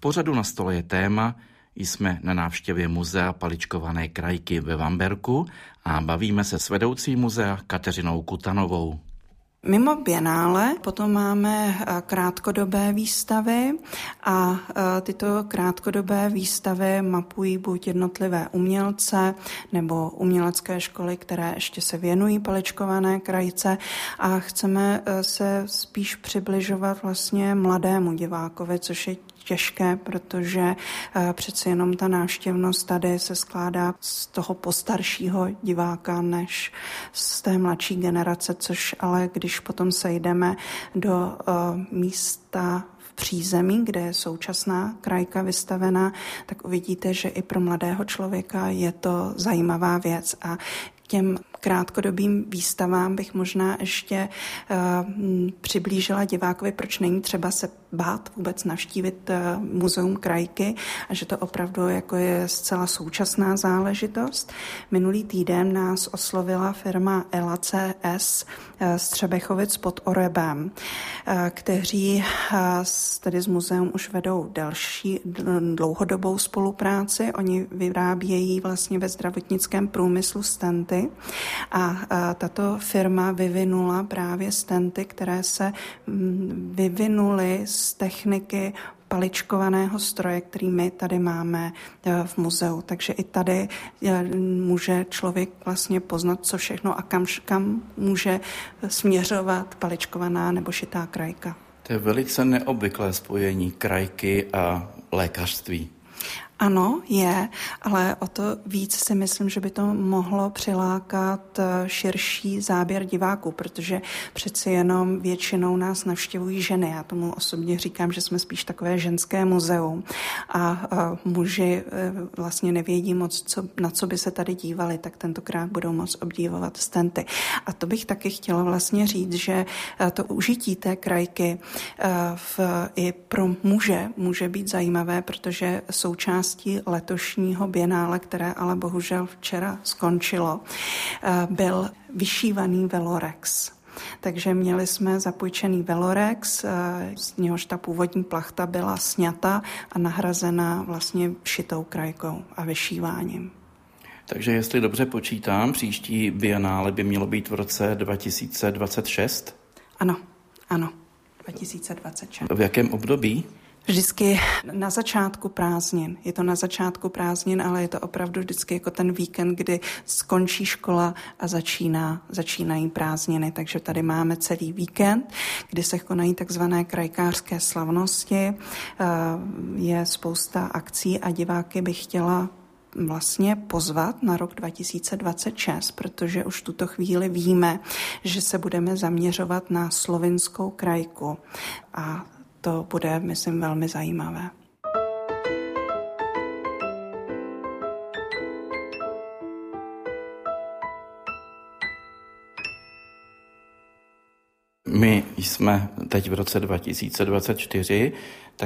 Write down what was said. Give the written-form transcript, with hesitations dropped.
pořadu Na stole je téma, jsme na návštěvě muzea paličkované krajky ve Vamberku a bavíme se s vedoucí muzea Kateřinou Kutanovou. Mimo bienále potom máme krátkodobé výstavy a tyto krátkodobé výstavy mapují buď jednotlivé umělce nebo umělecké školy, které ještě se věnují paličkované krajce a chceme se spíš přibližovat vlastně mladému divákovi, což je těžké, protože přeci jenom ta návštěvnost tady se skládá z toho postaršího diváka než z té mladší generace, což ale když potom sejdeme do místa v přízemí, kde je současná krajka vystavená, tak uvidíte, že i pro mladého člověka je to zajímavá věc a těm krátkodobým výstavám bych možná ještě přiblížila divákovi, proč není třeba se bát vůbec navštívit muzeum krajky a že to opravdu jako je zcela současná záležitost. Minulý týden nás oslovila firma Ela CS z Třebechovic pod Orebem, kteří tedy s muzeum už vedou dlouhodobou spolupráci. Oni vyrábějí vlastně ve zdravotnickém průmyslu stenty a tato firma vyvinula právě stenty, které se vyvinuly z techniky paličkovaného stroje, který my tady máme v muzeu. Takže i tady může člověk vlastně poznat, co všechno a kam může směřovat paličkovaná nebo šitá krajka. To je velice neobvyklé spojení krajky a lékařství. Ano, je, ale o to víc si myslím, že by to mohlo přilákat širší záběr diváků, protože přeci jenom většinou nás navštěvují ženy. Já tomu osobně říkám, že jsme spíš takové ženské muzeum a muži vlastně nevědí moc, na co by se tady dívali, tak tentokrát budou moc obdivovat stenty. A to bych taky chtěla vlastně říct, že to užití té krajky i pro muže může být zajímavé, protože součástí letošního bienále, které ale bohužel včera skončilo, byl vyšívaný velorex. Takže měli jsme zapůjčený velorex, z něhož ta původní plachta byla sňata a nahrazena vlastně šitou krajkou a vyšíváním. Takže jestli dobře počítám, příští bienále by mělo být v roce 2026? Ano, 2026. V jakém období? Vždycky na začátku prázdnin. Je to na začátku prázdnin, ale je to opravdu vždycky jako ten víkend, kdy skončí škola a začínají prázdniny. Takže tady máme celý víkend, kdy se konají takzvané krajkářské slavnosti. Je spousta akcí a diváky bych chtěla vlastně pozvat na rok 2026, protože už v tuto chvíli víme, že se budeme zaměřovat na slovinskou krajku a to bude, myslím, velmi zajímavé. My jsme teď v roce 2024,